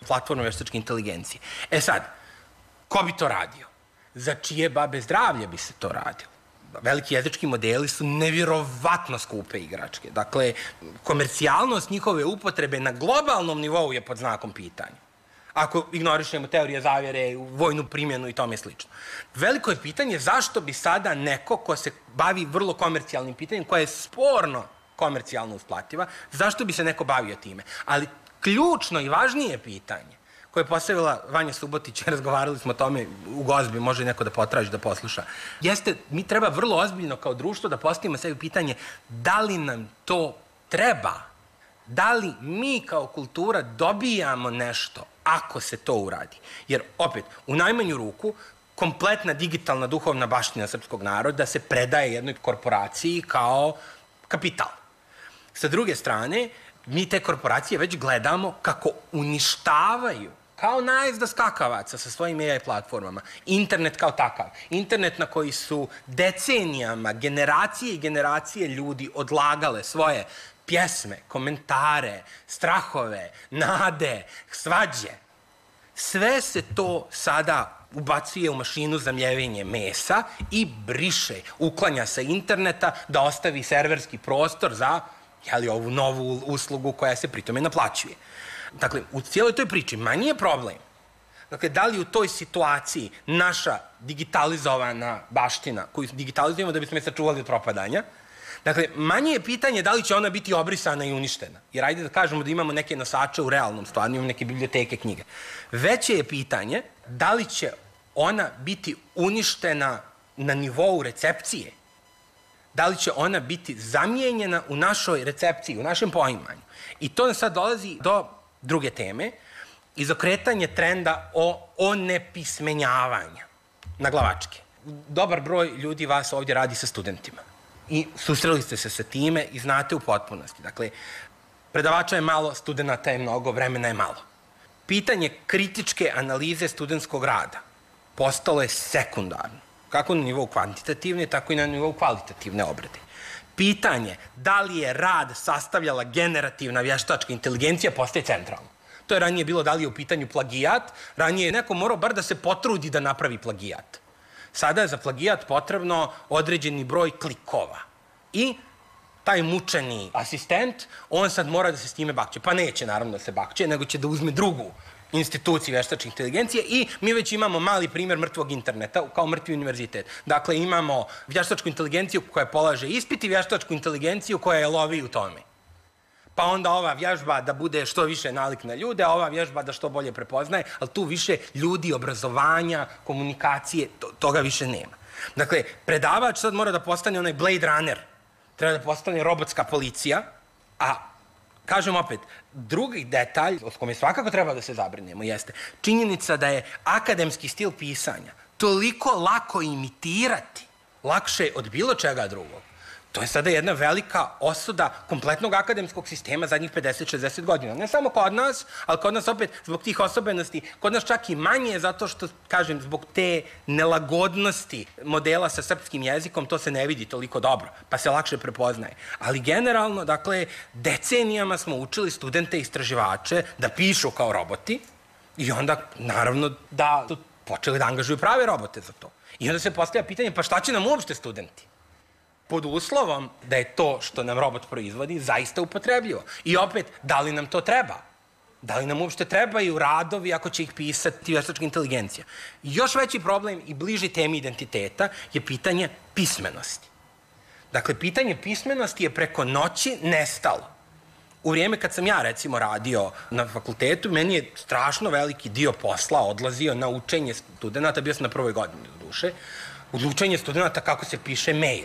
platforma veštačke inteligencije. E sad, ko bi to radio? Za čije babe zdravlje bi se to radilo? Veliki jezički modeli su nevjerovatno skupe igračke. Dakle, komercijalnost njihove upotrebe na globalnom nivou je pod znakom pitanja. Ako ignorišemo teorije zavjere, vojnu primjenu i tome slično. Veliko je pitanje zašto bi sada neko ko se bavi vrlo komercijalnim pitanjem, koje je sporno komercijalno usplativa, zašto bi se neko bavio time? Ali ključno i važnije pitanje koje je postavila Vanja Subotić, razgovarali smo o tome u Gozbi, može neko da potraži, da posluša, jeste, mi treba vrlo ozbiljno kao društvo da postavimo sebi pitanje da li nam to treba, da li mi kao kultura dobijamo nešto ako se to uradi. Jer, opet, u najmanju ruku, kompletna digitalna duhovna baština srpskog naroda se predaje jednoj korporaciji kao kapital. Sa druge strane, mi te korporacije već gledamo kako uništavaju kao najezda skakavaca sa svojim AI platformama, internet kao takav. Internet na koji su decenijama generacije i generacije ljudi odlagale svoje pjesme, komentare, strahove, nade, svađe. Sve se to sada ubacuje u mašinu za mljevenje mesa i briše, uklanja sa interneta da ostavi serverski prostor za ovu novu uslugu koja se pritome naplaćuje. Dakle, u cijeloj toj priči manji je problem. Dakle, da li u toj situaciji naša digitalizovana baština, koju digitalizujemo da bismo je sačuvali od propadanja, dakle, manje je pitanje da li će ona biti obrisana i uništena. Jer ajde da kažemo da imamo neke nosače u realnom stvarno, imamo neke biblioteke, knjige. Veće je pitanje da li će ona biti uništena na nivou recepcije. Da li će ona biti zamijenjena u našoj recepciji, u našem poimanju. I to nam sad dolazi do druge teme, izokretanje trenda o nepismenjavanju na glavačke. Dobar broj ljudi vas ovdje radi sa studentima. I susreli ste se sa time i znate u potpunosti. Dakle, predavača je malo, studenta je mnogo, vremena je malo. Pitanje kritičke analize studentskog rada postalo je sekundarno. Kako na nivou kvantitativne, tako i na nivou kvalitativne obrade. Pitanje da li je rad sastavljala generativna vještačka inteligencija postaje centralno. To je ranije bilo da li je u pitanju plagijat, ranije je neko morao bar da se potrudi da napravi plagijat. Sada je za plagijat potrebno određeni broj klikova. I taj mučeni asistent, on sad mora da se s time bakće. Pa neće naravno da se bakće, nego će da uzme drugu instituciju vještačke inteligencije i mi već imamo mali primjer mrtvog interneta kao mrtvi univerzitet. Dakle, imamo vještačku inteligenciju koja polaže ispit i vještačku inteligenciju koja je lovi u tome. Pa onda ova vježba da bude što više nalik na ljude, a ova vježba da što bolje prepoznaje, ali tu više ljudi, obrazovanja, komunikacije, toga više nema. Dakle, predavač sad mora da postane onaj Blade Runner, treba da postane robotska policija, a kažem opet, drugi detalj o kome svakako treba da se zabrinemo jeste činjenica da je akademski stil pisanja toliko lako imitirati, lakše od bilo čega drugog. To je sada jedna velika osuda kompletnog akademskog sistema zadnjih 50-60 godina. Ne samo kod nas, ali kod nas opet zbog tih osobenosti, kod nas čak i manje zato što, kažem, zbog te nelagodnosti modela sa srpskim jezikom, to se ne vidi toliko dobro, pa se lakše prepoznaje. Ali generalno, dakle, decenijama smo učili studente i istraživače da pišu kao roboti i onda, naravno, da su počeli da angažuju prave robote za to. I onda se postavlja pitanje, pa šta će nam uopšte studenti? Pod uslovom da je to što nam robot proizvodi zaista upotrebljivo. I opet, da li nam to treba? Da li nam uopšte trebaju radovi ako će ih pisati vještačka inteligencija? Još veći problem i bliži temi identiteta je pitanje pismenosti. Dakle, pitanje pismenosti je preko noći nestalo. U vrijeme kad sam ja, recimo, radio na fakultetu, meni je strašno veliki dio posla odlazio na učenje studenta, bio sam na prvoj godini do duše, učenje studenta kako se piše mail,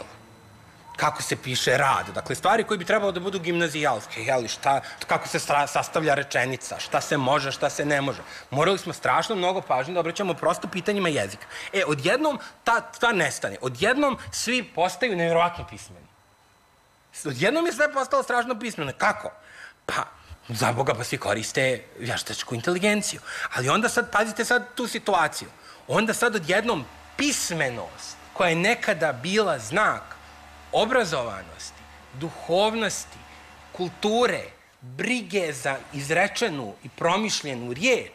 kako se piše rad, dakle, stvari koje bi trebalo da budu gimnazijalske, kako se sastavlja rečenica, šta se može, šta se ne može. Morali smo strašno mnogo pažnje da obraćamo prosto pitanjima jezika. Odjednom ta stvar nestane, odjednom svi postaju nevjerovatno pismeni. Odjednom je sve postalo strašno pismeno. Kako? Pa, za Boga, pa svi koriste vještačku inteligenciju. Ali onda sad, pazite sad tu situaciju, onda sad odjednom pismenost, koja je nekada bila znak obrazovanosti, duhovnosti, kulture, brige za izrečenu i promišljenu riječ,